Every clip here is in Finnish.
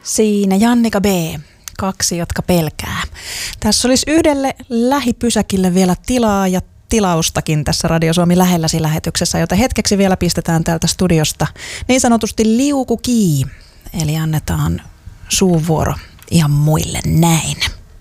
Siinä Jannika B. Kaksi, jotka pelkää. Tässä olisi yhdelle lähipysäkille vielä tilaa ja tilaustakin tässä Radio Suomi lähelläsi lähetyksessä, joten hetkeksi vielä pistetään täältä studiosta niin sanotusti liukukii. Eli annetaan suuvuoro ihan muille näin.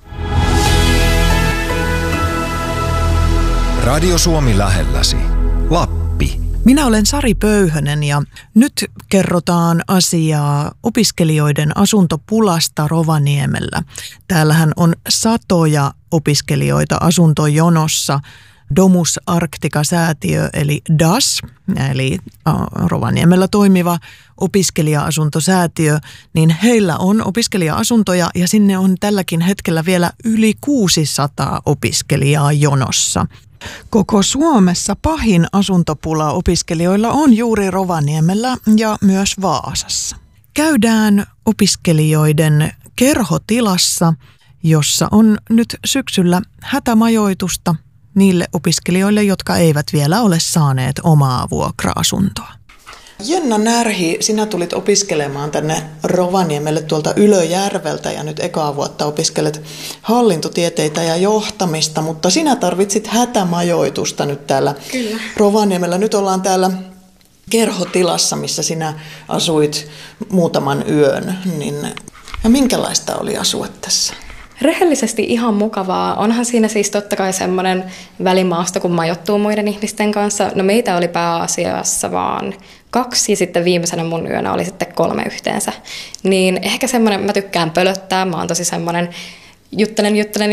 Radio Suomi lähelläsi. Lappi. Minä olen Sari Pöyhönen ja nyt kerrotaan asiaa opiskelijoiden asuntopulasta Rovaniemellä. Täällähän on satoja opiskelijoita asuntojonossa. Domus Arctica-säätiö eli DAS, eli Rovaniemellä toimiva opiskelija-asuntosäätiö, niin heillä on opiskelija-asuntoja ja sinne on tälläkin hetkellä vielä yli 600 opiskelijaa jonossa. Koko Suomessa pahin asuntopula opiskelijoilla on juuri Rovaniemellä ja myös Vaasassa. Käydään opiskelijoiden kerhotilassa, jossa on nyt syksyllä hätämajoitusta niille opiskelijoille, jotka eivät vielä ole saaneet omaa vuokra-asuntoa. Jenna Närhi, sinä tulit opiskelemaan tänne Rovaniemelle tuolta Ylöjärveltä ja nyt ekaa vuotta opiskelet hallintotieteitä ja johtamista, mutta sinä tarvitsit hätämajoitusta nyt täällä Kyllä. Rovaniemellä. Nyt ollaan täällä kerhotilassa, missä sinä asuit muutaman yön. Ja minkälaista oli asua tässä? Rehellisesti ihan mukavaa. Onhan siinä siis totta kai semmoinen välimaasto, kun majoittuu muiden ihmisten kanssa. No meitä oli pääasiassa vaan 2 ja sitten viimeisenä mun yönä oli sitten 3 yhteensä. Niin ehkä semmoinen, mä tykkään pölöttää, mä oon tosi semmoinen juttelen.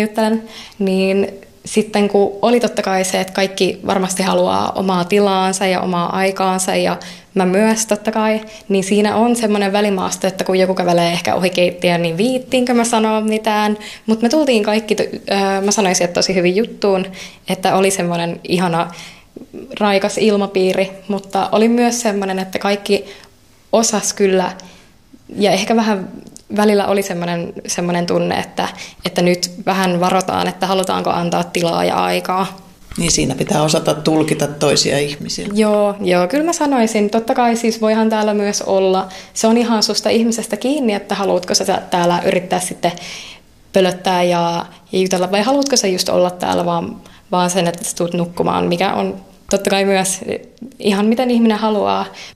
Niin sitten kun oli totta kai se, että kaikki varmasti haluaa omaa tilaansa ja omaa aikaansa ja mä myös totta kai, niin siinä on semmoinen välimaasto, että kun joku kävelee ehkä ohi keittiön, niin viittiinkö mä sanoa mitään. Mutta me tultiin kaikki, mä sanoisin, että tosi hyvin juttuun, että oli semmoinen ihana raikas ilmapiiri, mutta oli myös semmoinen, että kaikki osas kyllä ja ehkä vähän välillä oli semmoinen tunne, että nyt vähän varotaan, että halutaanko antaa tilaa ja aikaa. Niin siinä pitää osata tulkita toisia ihmisiä. Joo, kyllä mä sanoisin. Totta kai siis voihan täällä myös olla. Se on ihan susta ihmisestä kiinni, että haluatko sä täällä yrittää sitten pölöttää ja jutella, vai haluatko sä just olla täällä vaan sen, että sä tulet nukkumaan, mikä on totta kai myös ihan miten ihminen haluaa.